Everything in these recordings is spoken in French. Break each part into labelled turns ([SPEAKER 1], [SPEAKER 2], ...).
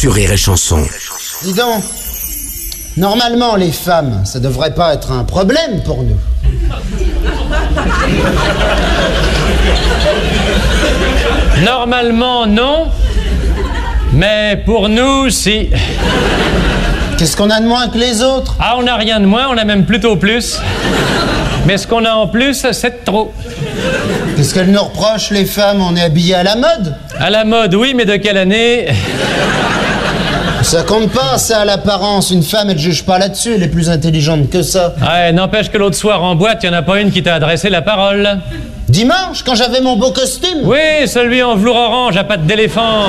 [SPEAKER 1] sur Rire et Chanson.
[SPEAKER 2] Dis donc, normalement les femmes, ça devrait pas être un problème pour nous.
[SPEAKER 3] Normalement, non. Mais pour nous, si.
[SPEAKER 2] Qu'est-ce qu'on a de moins que les autres?
[SPEAKER 3] Ah, on n'a rien de moins, on a même plutôt plus. Mais ce qu'on a en plus, c'est de trop.
[SPEAKER 2] Qu'est-ce qu'elles nous reprochent, les femmes? On est habillés à la mode?
[SPEAKER 3] À la mode, oui, mais de quelle année?
[SPEAKER 2] Ça compte pas, ça, à l'apparence. Une femme, elle juge pas là-dessus, elle est plus intelligente que ça.
[SPEAKER 3] Ouais, n'empêche que l'autre soir en boîte, il n'y en a pas une qui t'a adressé la parole.
[SPEAKER 2] Dimanche, quand j'avais mon beau costume?
[SPEAKER 3] Oui, celui en velours orange à pattes d'éléphant.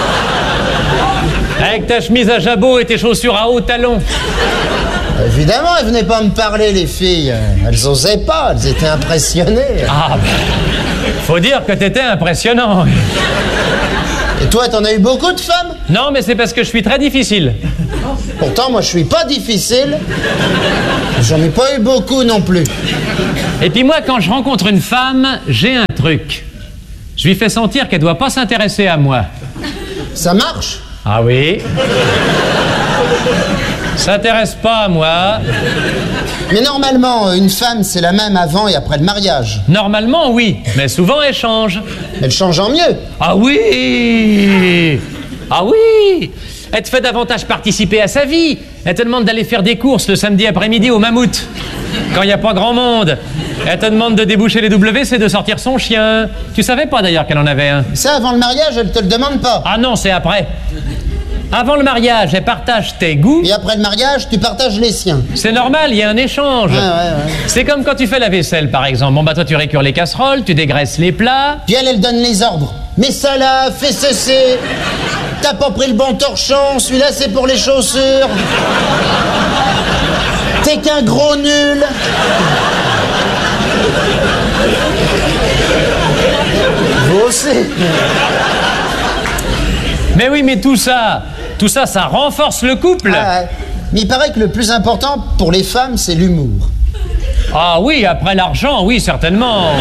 [SPEAKER 3] Avec ta chemise à jabot et tes chaussures à hauts talons.
[SPEAKER 2] Évidemment, elles venaient pas me parler, les filles. Elles osaient pas, elles étaient impressionnées.
[SPEAKER 3] Ah, ben, faut dire que t'étais impressionnant.
[SPEAKER 2] Et toi, t'en as eu beaucoup de femmes?
[SPEAKER 3] Non, mais c'est parce que je suis très difficile.
[SPEAKER 2] Pourtant, moi, je suis pas difficile. J'en ai pas eu beaucoup non plus.
[SPEAKER 3] Et puis moi, quand je rencontre une femme, j'ai un truc. Je lui fais sentir qu'elle doit pas s'intéresser à moi.
[SPEAKER 2] Ça marche?
[SPEAKER 3] Ah oui. S'intéresse pas à moi.
[SPEAKER 2] Mais normalement, une femme, c'est la même avant et après le mariage.
[SPEAKER 3] Normalement, oui. Mais souvent, elle change.
[SPEAKER 2] Elle change en mieux.
[SPEAKER 3] Ah oui! Ah oui! Elle te fait davantage participer à sa vie. Elle te demande d'aller faire des courses le samedi après-midi au Mammouth, quand il n'y a pas grand monde. Elle te demande de déboucher les WC, de sortir son chien. Tu savais pas d'ailleurs qu'elle en avait un?
[SPEAKER 2] Ça, avant le mariage, elle te le demande pas.
[SPEAKER 3] Ah non, c'est après. Avant le mariage, elle partage tes goûts.
[SPEAKER 2] Et après le mariage, tu partages les siens.
[SPEAKER 3] C'est normal, il y a un échange.
[SPEAKER 2] Ouais.
[SPEAKER 3] C'est comme quand tu fais la vaisselle, par exemple. Bon, bah toi, tu récures les casseroles, tu dégraisses les plats.
[SPEAKER 2] Puis elle donne les ordres. Mets ça là, fais ceci. T'as pas pris le bon torchon, celui-là c'est pour les chaussures. T'es qu'un gros nul. Vous aussi.
[SPEAKER 3] Mais oui, mais tout ça, ça renforce le couple.
[SPEAKER 2] Ah ouais. Mais il paraît que le plus important pour les femmes, c'est l'humour.
[SPEAKER 3] Ah oui, après l'argent, oui, certainement.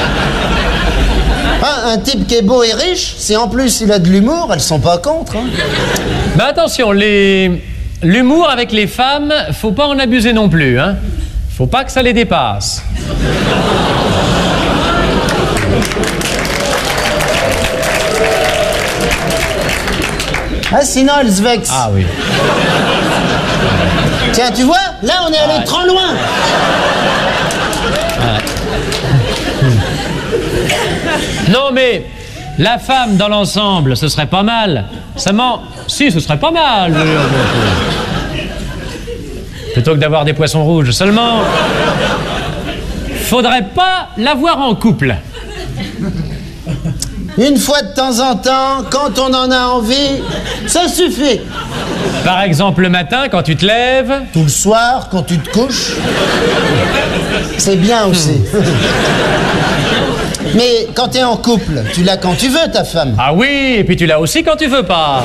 [SPEAKER 2] Un type qui est beau et riche, si en plus il a de l'humour, elles sont pas contre. Hein.
[SPEAKER 3] Mais attention, l'humour avec les femmes, faut pas en abuser non plus, hein. Faut pas que ça les dépasse.
[SPEAKER 2] Ah, sinon elles se vexent.
[SPEAKER 3] Ah oui.
[SPEAKER 2] Tiens, tu vois, là on est allé trop loin.
[SPEAKER 3] Non, mais la femme dans l'ensemble, ce serait pas mal. Si, ce serait pas mal. Plutôt que d'avoir des poissons rouges. Seulement, faudrait pas l'avoir en couple.
[SPEAKER 2] Une fois de temps en temps, quand on en a envie, ça suffit.
[SPEAKER 3] Par exemple, le matin, quand tu te lèves.
[SPEAKER 2] Tout le soir, quand tu te couches. C'est bien aussi. Mais quand t'es en couple, tu l'as quand tu veux, ta femme.
[SPEAKER 3] Ah oui, et puis tu l'as aussi quand tu veux pas.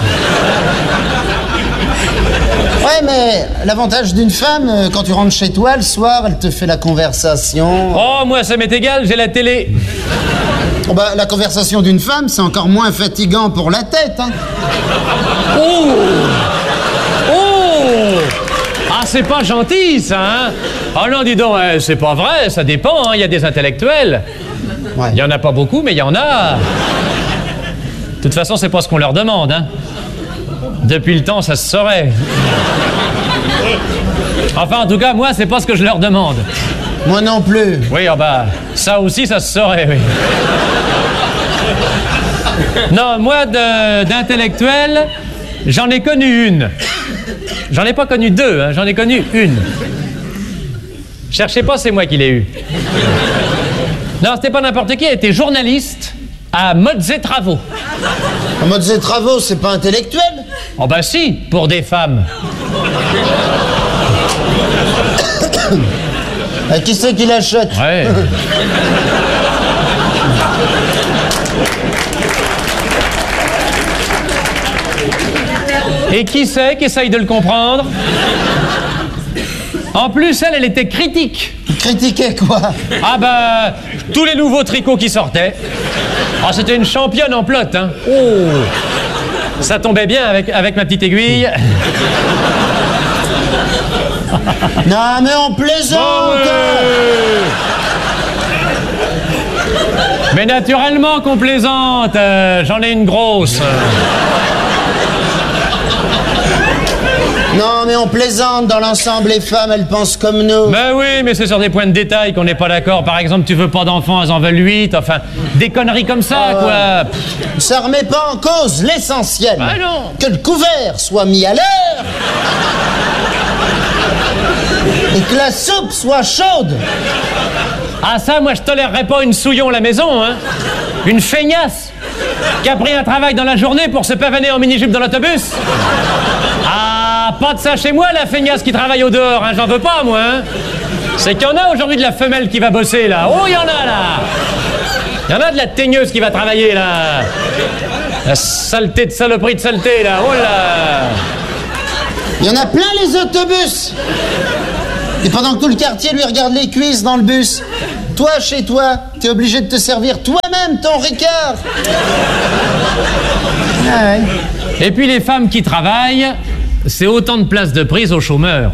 [SPEAKER 2] Ouais, mais l'avantage d'une femme, quand tu rentres chez toi le soir, elle te fait la conversation.
[SPEAKER 3] Oh, moi, ça m'est égal, j'ai la télé.
[SPEAKER 2] Oh bah, la conversation d'une femme, c'est encore moins fatigant pour la tête, hein.
[SPEAKER 3] Oh! Oh! Ah, c'est pas gentil, ça, hein? Ah non, dis donc, c'est pas vrai, ça dépend, hein. Il y a des intellectuels.
[SPEAKER 2] Ouais.
[SPEAKER 3] Il y en a pas beaucoup, mais il y en a. De toute façon, c'est pas ce qu'on leur demande, hein. Depuis le temps, ça se saurait. Enfin, en tout cas, moi, c'est pas ce que je leur demande.
[SPEAKER 2] Moi non plus.
[SPEAKER 3] Oui, ah bah, ça aussi, ça se saurait, oui. Non, moi, d'intellectuel, j'en ai connu une. J'en ai pas connu deux, hein, j'en ai connu une. Cherchez pas, c'est moi qui l'ai eu. Non, c'était pas n'importe qui, elle était journaliste à Modes et Travaux.
[SPEAKER 2] Modes et Travaux, c'est pas intellectuel?
[SPEAKER 3] Oh bah si, pour des femmes.
[SPEAKER 2] Qui c'est qui l'achète?
[SPEAKER 3] Ouais. Et qui c'est qui essaye de le comprendre? En plus, elle était critique.
[SPEAKER 2] Critiquer quoi?
[SPEAKER 3] Ah bah, tous les nouveaux tricots qui sortaient. Ah, c'était une championne en plot, hein. Oh. Ça tombait bien avec ma petite aiguille.
[SPEAKER 2] Non, mais on plaisante.
[SPEAKER 3] Oh, oui. Mais naturellement qu'on plaisante. J'en ai une grosse.
[SPEAKER 2] Non, mais on plaisante. Dans l'ensemble, les femmes, elles pensent comme nous.
[SPEAKER 3] Ben oui, mais c'est sur des points de détail qu'on n'est pas d'accord. Par exemple, tu veux pas d'enfants, elles en veulent 8. Enfin, des conneries comme ça, quoi.
[SPEAKER 2] Ça remet pas en cause l'essentiel.
[SPEAKER 3] Ah non.
[SPEAKER 2] Que le couvert soit mis à l'heure. Et que la soupe soit chaude.
[SPEAKER 3] Ah ça, moi je tolérerais pas une souillon à la maison, hein. Une feignasse qui a pris un travail dans la journée pour se pavaner en mini-jupe dans l'autobus. Ah, pas de ça chez moi, la feignasse qui travaille au dehors, hein. J'en veux pas, moi, hein. C'est qu'il y en a aujourd'hui de la femelle qui va bosser, là. Oh, il y en a, là. Il y en a de la teigneuse qui va travailler, là. La saleté de saloperie de saleté, là. Oh là.
[SPEAKER 2] Il y en a plein, les autobus. Et pendant que tout le quartier lui regarde les cuisses dans le bus, toi, chez toi, t'es obligé de te servir toi-même ton Ricard. Ah ouais.
[SPEAKER 3] Et puis les femmes qui travaillent, c'est autant de places de prise aux chômeurs.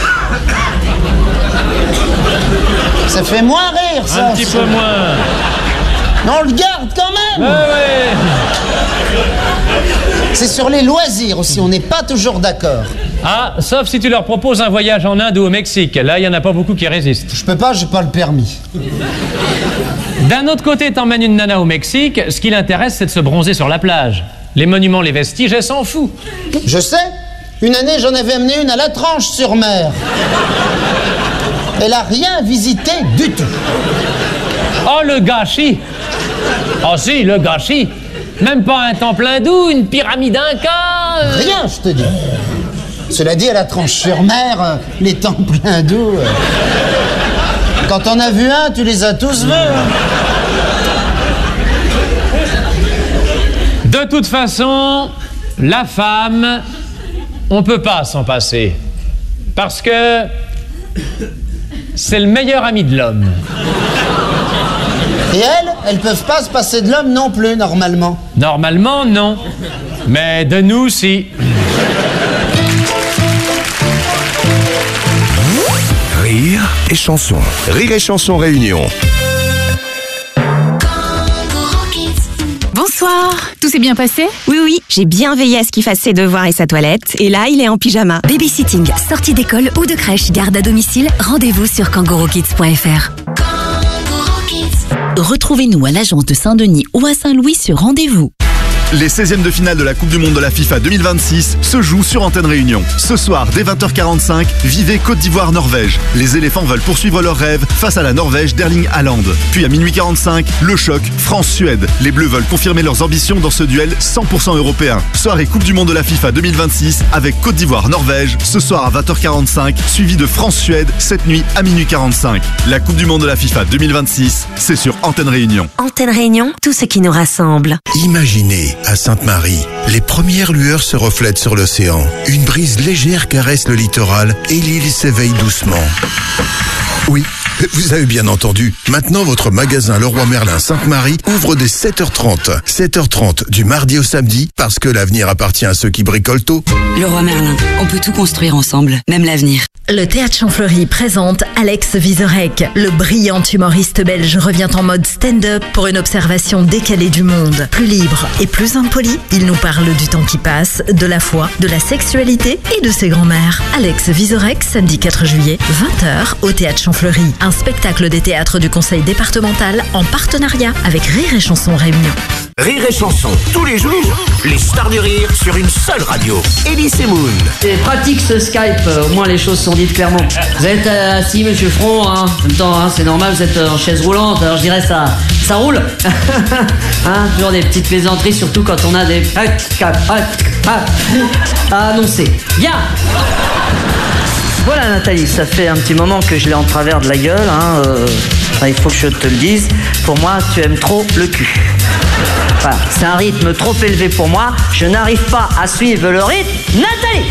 [SPEAKER 2] Ça fait moins rire, ça.
[SPEAKER 3] Un petit peu moins.
[SPEAKER 2] Mais on le garde quand même.
[SPEAKER 3] Ouais.
[SPEAKER 2] C'est sur les loisirs aussi, on n'est pas toujours d'accord.
[SPEAKER 3] Ah, sauf si tu leur proposes un voyage en Inde ou au Mexique. Là, il n'y en a pas beaucoup qui résistent.
[SPEAKER 2] Je peux pas, j'ai pas le permis.
[SPEAKER 3] D'un autre côté, t'emmènes une nana au Mexique, ce qui l'intéresse, c'est de se bronzer sur la plage. Les monuments, les vestiges, elle s'en fout.
[SPEAKER 2] Je sais. Une année, j'en avais amené une à La Tranche-sur-Mer. Elle a rien visité du tout.
[SPEAKER 3] Oh, le gâchis. Oh si, le gâchis. Même pas un temple hindou, une pyramide inca.
[SPEAKER 2] Rien, je te dis. Cela dit, à La Tranche-sur-Mer, les temples hindous... Quand t'en as vu un, tu les as tous vus.
[SPEAKER 3] De toute façon, la femme, on peut pas s'en passer. Parce que c'est le meilleur ami de l'homme.
[SPEAKER 2] Et elles peuvent pas se passer de l'homme non plus, normalement.
[SPEAKER 3] Normalement, non. Mais de nous, si.
[SPEAKER 1] Rire et chanson. Rire et chanson réunion.
[SPEAKER 4] Bonsoir, tout s'est bien passé?
[SPEAKER 5] Oui, j'ai bien veillé à ce qu'il fasse ses devoirs et sa toilette. Et là, il est en pyjama.
[SPEAKER 4] Babysitting, sortie d'école ou de crèche, garde à domicile, rendez-vous sur kangorokids.fr. Retrouvez-nous à l'agence de Saint-Denis ou à Saint-Louis sur rendez-vous.
[SPEAKER 6] Les 16e de finale de la Coupe du Monde de la FIFA 2026 se jouent sur Antenne Réunion. Ce soir, dès 20h45, vivez Côte d'Ivoire-Norvège. Les éléphants veulent poursuivre leur rêve face à la Norvège d'Erling Haaland. Puis à minuit 45, le choc France-Suède. Les Bleus veulent confirmer leurs ambitions dans ce duel 100% européen. Soirée Coupe du Monde de la FIFA 2026 avec Côte d'Ivoire-Norvège, ce soir à 20h45, suivi de France-Suède cette nuit à minuit 45. La Coupe du Monde de la FIFA 2026, c'est sur Antenne Réunion.
[SPEAKER 5] Antenne Réunion, tout ce qui nous rassemble.
[SPEAKER 1] Imaginez, à Sainte-Marie, les premières lueurs se reflètent sur l'océan. Une brise légère caresse le littoral et l'île s'éveille doucement. Oui, vous avez bien entendu. Maintenant, votre magasin Leroy Merlin Sainte-Marie ouvre dès 7h30. 7h30 du mardi au samedi, parce que l'avenir appartient à ceux qui bricolent tôt.
[SPEAKER 7] Leroy Merlin, on peut tout construire ensemble, même l'avenir.
[SPEAKER 4] Le Théâtre Champfleury présente Alex Vizorek. Le brillant humoriste belge revient en mode stand-up pour une observation décalée du monde. Plus libre et plus impoli, il nous parle du temps qui passe, de la foi, de la sexualité et de ses grands-mères. Alex Vizorek, samedi 4 juillet, 20h au Théâtre Champfleury. Un spectacle des théâtres du Conseil départemental en partenariat avec Rire et Chanson Réunion.
[SPEAKER 8] Rire et Chanson, tous les jours, les stars du rire sur une seule radio. Elise et Moon.
[SPEAKER 9] C'est pratique ce Skype, au moins les choses sont dites clairement. Vous êtes assis, monsieur Front, hein. En même temps, hein, c'est normal, vous êtes en chaise roulante, alors je dirais ça roule. Hein, toujours des petites plaisanteries, surtout quand on a des... à annoncer. Bien. Voilà Nathalie, ça fait un petit moment que je l'ai en travers de la gueule, hein. Il faut que je te le dise. Pour moi, tu aimes trop le cul. Voilà, c'est un rythme trop élevé pour moi. Je n'arrive pas à suivre le rythme. Nathalie!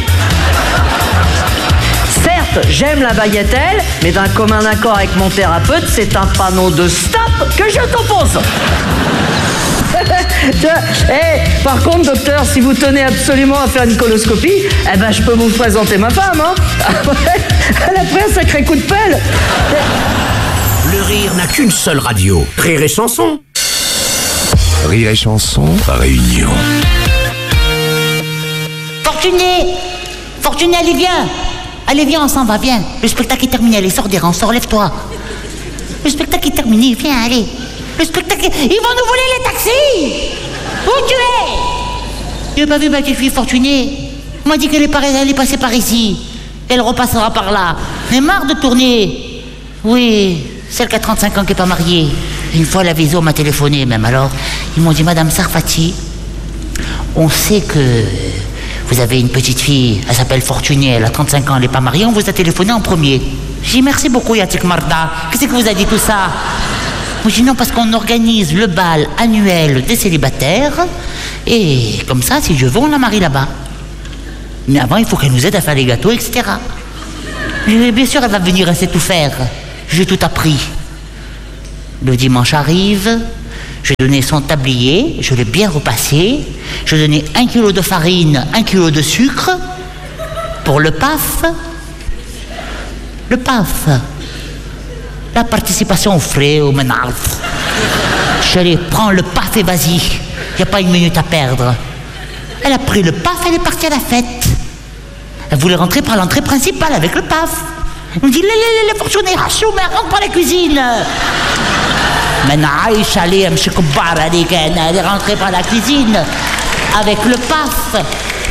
[SPEAKER 9] Certes, j'aime la bagatelle, mais d'un commun accord avec mon thérapeute, c'est un panneau de stop que je t'oppose. Par contre, docteur, si vous tenez absolument à faire une coloscopie, eh ben, je peux vous présenter ma femme, hein. Elle a pris un sacré coup de pelle.
[SPEAKER 8] Le rire n'a qu'une seule radio. Rire et chanson.
[SPEAKER 10] Rire et chanson, réunion.
[SPEAKER 11] Fortuné, allez, viens. Allez, viens, on s'en va, viens. Le spectacle est terminé, allez, sors des rangs, lève-toi. Le spectacle est terminé, viens, allez. Le spectacle est... Ils vont nous voler les taxis. Où tu es? Tu n'as pas vu ma petite fille Fortunée? On m'a dit qu'elle est passée par ici. Elle repassera par là. Mais marre de tourner. Oui, celle qui a 35 ans qui n'est pas mariée. Une fois, la Viso m'a téléphoné même. Alors, ils m'ont dit, Madame Sarfati, on sait que vous avez une petite fille, elle s'appelle Fortunée, elle a 35 ans, elle n'est pas mariée, on vous a téléphoné en premier. J'ai dit, merci beaucoup, Yatik Marda. Qu'est-ce que vous a dit tout ça? Moi, j'ai dit non, parce qu'on organise le bal annuel des célibataires, et comme ça, si je veux, on la marie là-bas. Mais avant, il faut qu'elle nous aide à faire les gâteaux, etc. Bien sûr, elle va venir, elle sait tout faire. J'ai tout appris. Le dimanche arrive, je donnais son tablier, je l'ai bien repassé, je donnais 1 kilo de farine, 1 kilo de sucre, pour le PAF. Le PAF, la participation aux frais, au ménage. Je lui ai dit, prends le PAF et vas-y, il n'y a pas une minute à perdre. Elle a pris le PAF, elle est partie à la fête. Elle voulait rentrer par l'entrée principale avec le PAF. Elle me dit, les Fortunés, mais rentre par la cuisine. Mais Aïcha, elle est rentrée par la cuisine avec le PAF.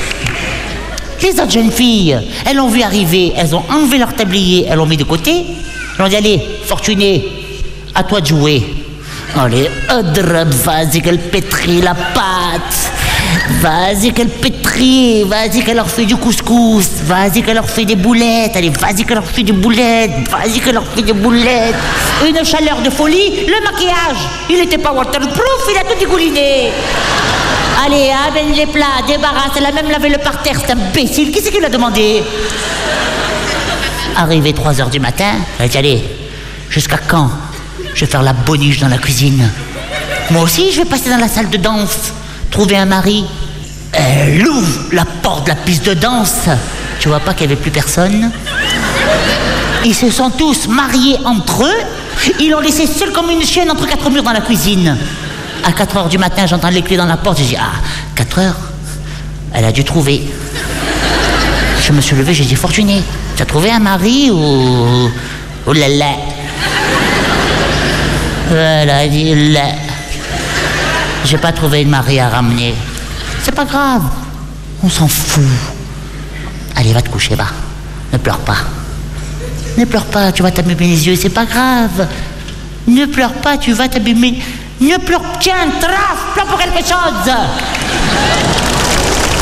[SPEAKER 11] Les autres jeunes filles, elles l'ont vu arriver, elles ont enlevé leur tablier, elles l'ont mis de côté. Elles ont dit, allez, Fortuné, à toi de jouer. Allez, vas-y qu'elle pétrit la pâte. Vas-y qu'elle pétrit, vas-y qu'elle leur fait du couscous, vas-y qu'elle leur fait des boulettes, allez, vas-y qu'elle leur fait des boulettes, vas-y qu'elle leur fait des boulettes. Une chaleur de folie, le maquillage, il n'était pas waterproof, il a tout dégouliné. Allez, amène les plats, débarrasse, elle a même lavé le parterre, c'est imbécile, qui c'est qui l'a demandé? Arrivé 3h du matin, elle a dit, allez, jusqu'à quand je vais faire la boniche dans la cuisine? Moi aussi, je vais passer dans la salle de danse. Trouver un mari. Elle ouvre la porte de la piste de danse. Tu vois pas qu'il n'y avait plus personne? Ils se sont tous mariés entre eux. Ils l'ont laissé seul comme une chienne entre 4 murs dans la cuisine. À 4h du matin, j'entends les clés dans la porte. J'ai dit, 4h? Elle a dû trouver. Je me suis levé, j'ai dit, Fortuné, tu as trouvé un mari ou... Oh là là. Elle a dit, là. J'ai pas trouvé de mari à ramener. C'est pas grave. On s'en fout. Allez, va te coucher, va. Ne pleure pas. Ne pleure pas, tu vas t'abîmer les yeux, c'est pas grave. Ne pleure pas, tu vas t'abîmer. Ne pleure, tiens, pleure pour quelque chose.